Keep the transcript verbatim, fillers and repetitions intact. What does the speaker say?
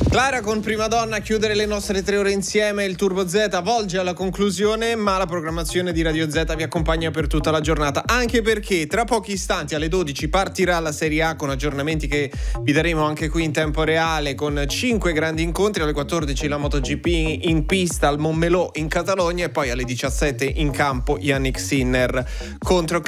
Clara con Prima Donna a chiudere le nostre tre ore insieme. Il Turbo Z volge alla conclusione, ma la programmazione di Radio Z vi accompagna per tutta la giornata, anche perché tra pochi istanti alle dodici partirà la Serie A con aggiornamenti che vi daremo anche qui in tempo reale, con cinque grandi incontri. Alle quattordici la MotoGP in pista al Montmeló in Catalogna, e poi alle diciassette in campo Yannick Sinner contro